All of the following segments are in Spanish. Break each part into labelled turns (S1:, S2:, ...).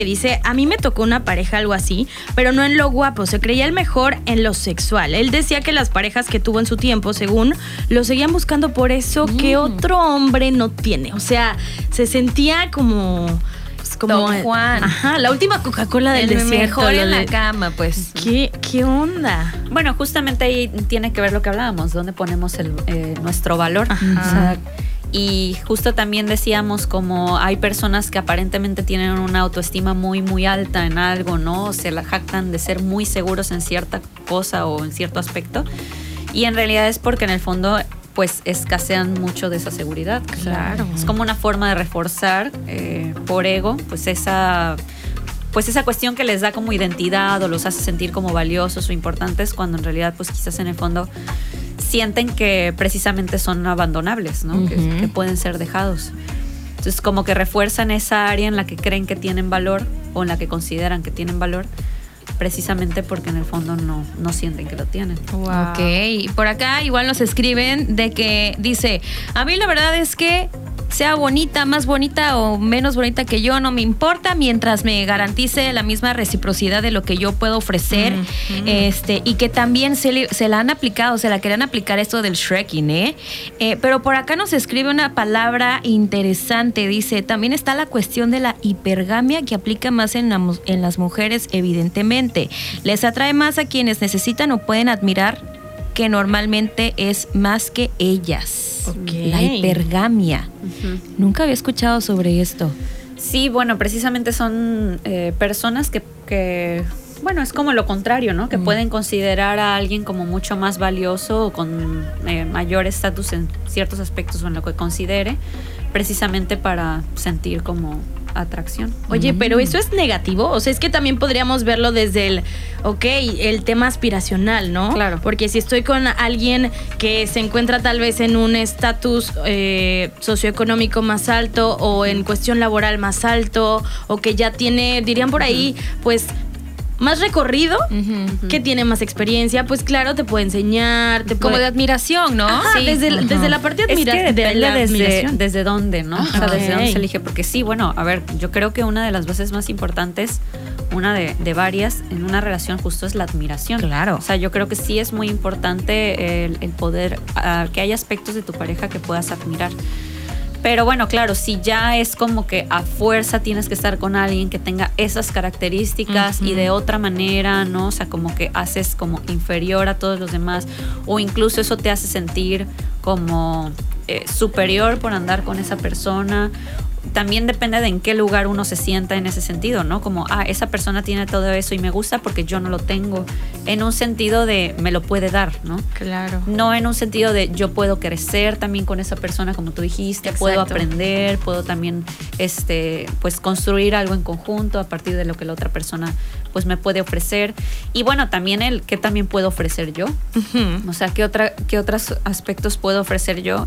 S1: Dice, a mí me tocó una pareja algo así, pero no en lo guapo, se creía el mejor en lo sexual. Él decía que las parejas que tuvo en su tiempo, según, lo seguían buscando por eso que otro hombre no tiene. O sea, se sentía como
S2: Don Juan.
S1: Ajá, la última Coca-Cola del
S2: el
S1: desierto.
S2: mejor en la cama, pues.
S1: ¿Qué onda?
S3: Bueno, justamente ahí tiene que ver lo que hablábamos, dónde ponemos nuestro valor.
S1: Ajá.
S3: O sea, y justo también decíamos como hay personas que aparentemente tienen una autoestima muy, muy alta en algo, ¿no? Se la jactan de ser muy seguros en cierta cosa o en cierto aspecto. Y en realidad es porque en el fondo pues escasean mucho de esa seguridad.
S1: Claro.
S3: Es como una forma de reforzar por ego, pues esa cuestión que les da como identidad o los hace sentir como valiosos o importantes, cuando en realidad pues quizás en el fondo sienten que precisamente son abandonables, ¿no? Que pueden ser dejados. Entonces como que refuerzan esa área en la que creen que tienen valor o en la que consideran que tienen valor, precisamente porque en el fondo no sienten que lo tienen.
S2: Wow. Ok, y por acá igual nos escriben de que dice, a mí la verdad es que sea bonita, más bonita o menos bonita que yo, no me importa, mientras me garantice la misma reciprocidad de lo que yo puedo ofrecer, y que también se la han aplicado, se la querían aplicar esto del shrekking, pero por acá nos escribe una palabra interesante, dice, también está la cuestión de la hipergamia que aplica más en las mujeres, evidentemente. Les atrae más a quienes necesitan o pueden admirar, que normalmente es más que ellas.
S1: Okay.
S2: La hipergamia. Nunca había escuchado sobre esto.
S3: Sí, bueno, precisamente son personas que, bueno, es como lo contrario, ¿no? Que pueden considerar a alguien como mucho más valioso o con mayor estatus en ciertos aspectos o en lo que considere, precisamente para sentir como atracción.
S1: Oye, pero eso es negativo, o sea, es que también podríamos verlo desde el tema aspiracional, ¿no?
S3: Claro.
S1: Porque si estoy con alguien que se encuentra tal vez en un estatus socioeconómico más alto o en cuestión laboral más alto, o que ya tiene, dirían por ahí, pues más recorrido, que tiene más experiencia, pues claro, te puede enseñar,
S2: como de admiración, ¿no?
S1: Ajá,
S2: sí.
S1: desde la parte de admiración.
S3: Es que depende desde dónde, ¿no?
S1: Ajá.
S3: O sea, desde dónde se elige. Porque sí, bueno, a ver, yo creo que una de las bases más importantes, una de varias, en una relación justo es la admiración.
S2: Claro.
S3: O sea, yo creo que sí es muy importante el poder, que haya aspectos de tu pareja que puedas admirar. Pero bueno, claro, si ya es como que a fuerza tienes que estar con alguien que tenga esas características y de otra manera, ¿no? O sea, como que haces como inferior a todos los demás, o incluso eso te hace sentir como superior por andar con esa persona. También depende de en qué lugar uno se sienta en ese sentido, ¿no? Como, esa persona tiene todo eso y me gusta porque yo no lo tengo. En un sentido de me lo puede dar, ¿no?
S1: Claro.
S3: No en un sentido de yo puedo crecer también con esa persona, como tú dijiste. Exacto. Puedo aprender, puedo también pues construir algo en conjunto a partir de lo que la otra persona pues me puede ofrecer. Y bueno, también qué también puedo ofrecer yo. O sea, qué otros aspectos puedo ofrecer yo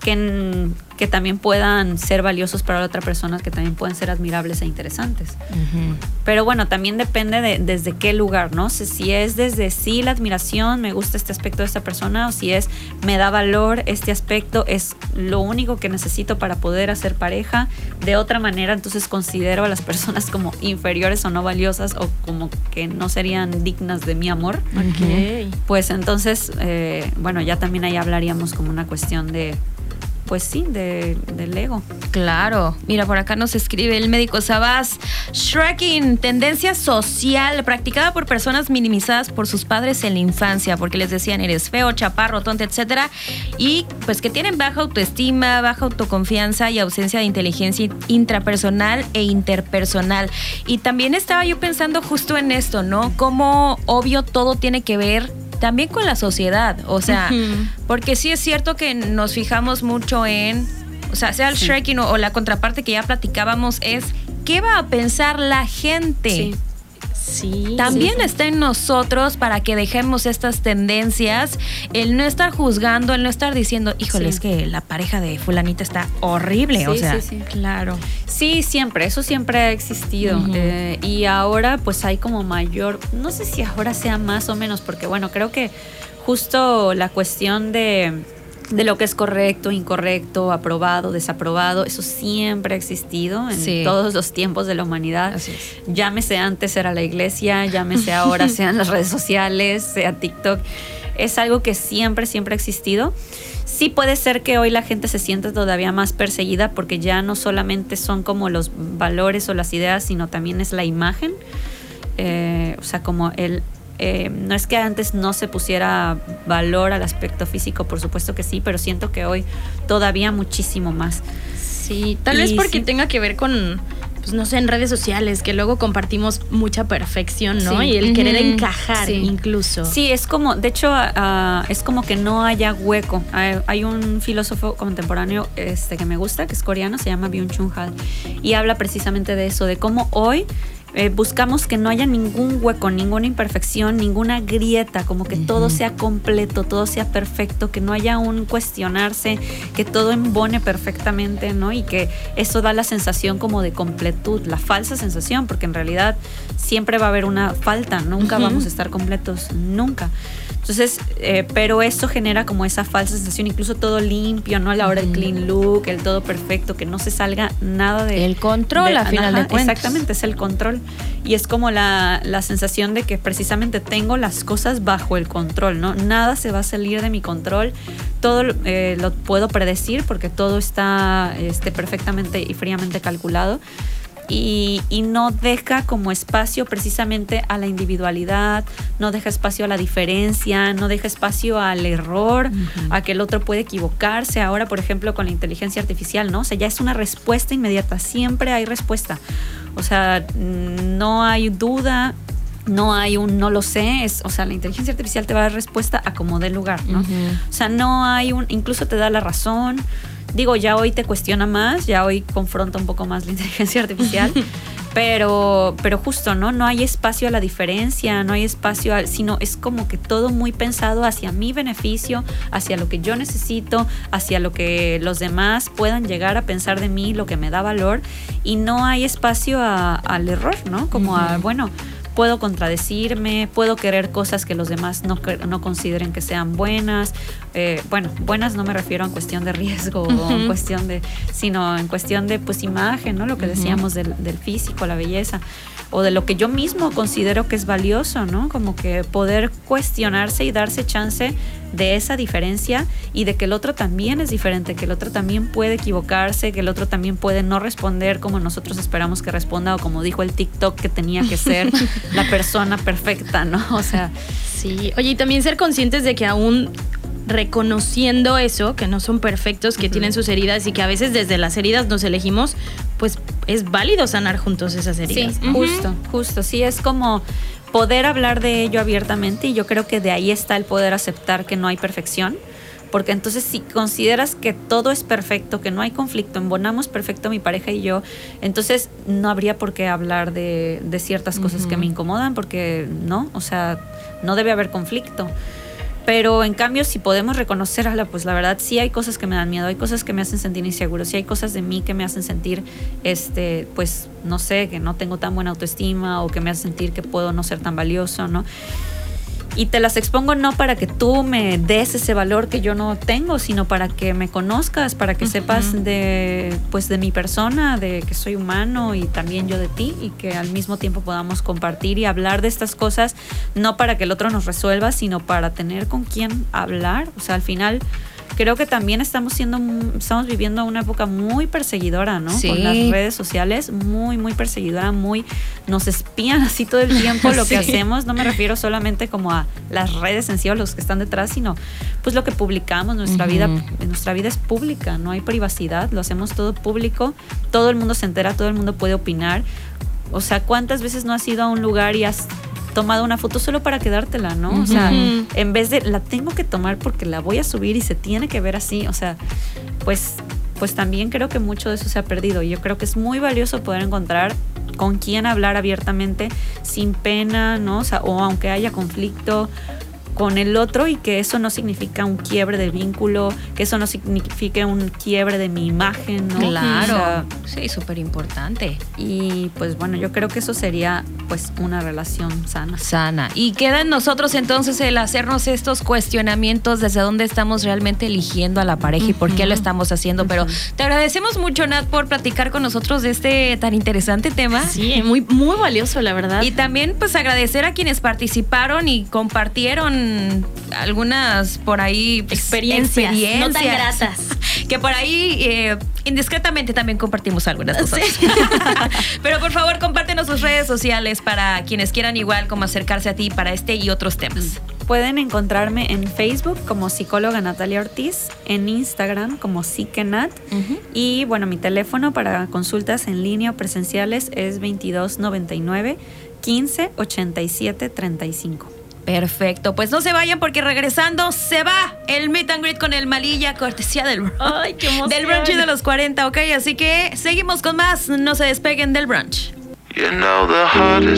S3: que también puedan ser valiosos para la otra persona, que también pueden ser admirables e interesantes. Pero bueno, también depende desde qué lugar, ¿no? Si es desde la admiración, me gusta este aspecto de esta persona, o si es me da valor este aspecto, es lo único que necesito para poder hacer pareja. De otra manera, entonces considero a las personas como inferiores o no valiosas, o como que no serían dignas de mi amor.
S1: Okay.
S3: Pues entonces, bueno, ya también ahí hablaríamos como una cuestión pues sí, del ego.
S2: Claro. Mira, por acá nos escribe el médico Sabás. Shrekking, tendencia social practicada por personas minimizadas por sus padres en la infancia, porque les decían eres feo, chaparro, tonto, etcétera, y pues que tienen baja autoestima, baja autoconfianza y ausencia de inteligencia intrapersonal e interpersonal. Y también estaba yo pensando justo en esto, ¿no? Cómo obvio todo tiene que ver también con la sociedad, o sea, porque sí es cierto que nos fijamos mucho en, o sea, sea el shrekking o la contraparte que ya platicábamos, es ¿qué va a pensar la gente?
S1: Sí.
S2: También está en nosotros para que dejemos estas tendencias, el no estar juzgando, el no estar diciendo, híjole, es que la pareja de fulanita está horrible, o sea,
S1: claro.
S3: Sí, eso siempre ha existido. Y ahora pues hay como mayor, no sé si ahora sea más o menos, porque bueno, creo que justo la cuestión de de lo que es correcto, incorrecto, aprobado, desaprobado. Eso siempre ha existido en todos los tiempos de la humanidad.
S2: Así es.
S3: Llámese antes era la iglesia, llámese ahora sean las redes sociales, sea TikTok. Es algo que siempre ha existido. Sí puede ser que hoy la gente se sienta todavía más perseguida porque ya no solamente son como los valores o las ideas, sino también es la imagen. O sea, como no es que antes no se pusiera valor al aspecto físico, por supuesto que sí, pero siento que hoy todavía muchísimo más.
S1: Sí, tal vez porque tenga que ver con, pues no sé, en redes sociales, que luego compartimos mucha perfección, ¿no?
S3: Sí.
S1: Y el querer encajar incluso.
S3: Sí, es como, de hecho, es como que no haya hueco. Hay un filósofo contemporáneo que me gusta, que es coreano, se llama Byung-Chul Han, y habla precisamente de eso, de cómo hoy buscamos que no haya ningún hueco, ninguna imperfección, ninguna grieta, como que todo sea completo, todo sea perfecto, que no haya un cuestionarse, que todo embone perfectamente, ¿no? Y que eso da la sensación como de completud, la falsa sensación, porque en realidad siempre va a haber una falta, nunca vamos a estar completos, nunca. Entonces, pero eso genera como esa falsa sensación, incluso todo limpio, ¿no? A la hora del clean look, el todo perfecto, que no se salga nada de...
S2: El control, a final de cuentas.
S3: Exactamente, es el control. Y es como la sensación de que precisamente tengo las cosas bajo el control, ¿no? Nada se va a salir de mi control, todo lo puedo predecir porque todo está perfectamente y fríamente calculado. Y no deja como espacio precisamente a la individualidad, no deja espacio a la diferencia, no deja espacio al error, a que el otro puede equivocarse. Ahora, por ejemplo, con la inteligencia artificial, ¿no? O sea, ya es una respuesta inmediata, siempre hay respuesta. O sea, no hay duda, no hay un no lo sé, o sea, la inteligencia artificial te va a dar respuesta a como dé lugar, ¿no? O sea, no hay incluso te da la razón. Digo, ya hoy te cuestiona más, ya hoy confronta un poco más la inteligencia artificial, pero justo, ¿no? No hay espacio a la diferencia, no hay espacio sino es como que todo muy pensado hacia mi beneficio, hacia lo que yo necesito, hacia lo que los demás puedan llegar a pensar de mí, lo que me da valor, y no hay espacio al error, ¿no? Como bueno, puedo contradecirme, puedo querer cosas que los demás no consideren que sean buenas. Bueno, buenas no me refiero en cuestión de riesgo o en cuestión sino en cuestión de pues imagen, ¿no? Lo que decíamos del físico, la belleza, o de lo que yo mismo considero que es valioso, ¿no? Como que poder cuestionarse y darse chance de esa diferencia y de que el otro también es diferente, que el otro también puede equivocarse, que el otro también puede no responder como nosotros esperamos que responda, o como dijo el TikTok que tenía que ser la persona perfecta, ¿no? O sea,
S1: sí. Oye, y también ser conscientes de que aún reconociendo eso, que no son perfectos, que tienen sus heridas y que a veces desde las heridas nos elegimos, pues es válido sanar juntos esas heridas.
S3: Sí, justo. Sí, es como poder hablar de ello abiertamente, y yo creo que de ahí está el poder aceptar que no hay perfección. Porque entonces si consideras que todo es perfecto, que no hay conflicto, embonamos perfecto mi pareja y yo, entonces no habría por qué hablar de ciertas cosas que me incomodan, porque no, o sea, no debe haber conflicto. Pero en cambio, si podemos reconocer, pues la verdad sí hay cosas que me dan miedo, hay cosas que me hacen sentir inseguro, sí hay cosas de mí que me hacen sentir, pues no sé, que no tengo tan buena autoestima, o que me hacen sentir que puedo no ser tan valioso, ¿no? Y te las expongo no para que tú me des ese valor que yo no tengo, sino para que me conozcas, para que sepas de mi persona, de que soy humano y también yo de ti, y que al mismo tiempo podamos compartir y hablar de estas cosas, no para que el otro nos resuelva, sino para tener con quién hablar. O sea, al final creo que también estamos viviendo una época muy perseguidora, ¿no?
S2: Sí.
S3: Con las redes sociales, muy, muy perseguidora, nos espían así todo el tiempo lo que hacemos. No me refiero solamente como a las redes en sí o los que están detrás, sino pues lo que publicamos. Nuestra vida es pública, no hay privacidad, lo hacemos todo público, todo el mundo se entera, todo el mundo puede opinar. O sea, ¿cuántas veces no has ido a un lugar y has tomado una foto solo para quedártela, ¿no? O sea, en vez de la tengo que tomar porque la voy a subir y se tiene que ver así, o sea, pues también creo que mucho de eso se ha perdido, y yo creo que es muy valioso poder encontrar con quién hablar abiertamente, sin pena, ¿no? O sea, o aunque haya conflicto, con el otro y que eso no significa un quiebre de vínculo, que eso no signifique un quiebre de mi imagen, ¿no?
S2: Claro,
S3: O sea,
S2: sí, súper importante.
S3: y pues bueno, yo creo que eso sería pues una relación sana.
S2: Sana. Y queda en nosotros entonces el hacernos estos cuestionamientos desde dónde estamos realmente eligiendo a la pareja y por qué lo estamos haciendo. Pero te agradecemos mucho, Nat, por platicar con nosotros de este tan interesante tema.
S1: Sí, muy, muy valioso, la verdad.
S2: Y también pues agradecer a quienes participaron y compartieron algunas por ahí pues,
S1: experiencias no tan gratas.
S2: Que por ahí indiscretamente también compartimos algunas cosas. Sí. Pero por favor compártenos sus redes sociales para quienes quieran igual como acercarse a ti para este y otros temas.
S3: Pueden encontrarme en Facebook como psicóloga Natalia Ortiz, en Instagram como psiquenat, y bueno, mi teléfono para consultas en línea o presenciales es 2299 15 87 35.
S2: Perfecto, pues no se vayan porque regresando se va el meet and greet con el Malilla, cortesía del brunch.
S1: Ay, qué emoción.
S2: Del brunch de los 40, ok, así que seguimos con más, no se despeguen del brunch.
S4: You know the heart is